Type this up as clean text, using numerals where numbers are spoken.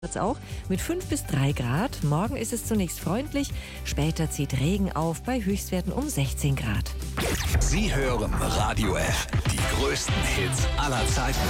Wird's auch mit 5 bis 3 Grad. Morgen ist es zunächst freundlich, später zieht Regen auf bei Höchstwerten um 16 Grad. Sie hören Radio F, die größten Hits aller Zeiten.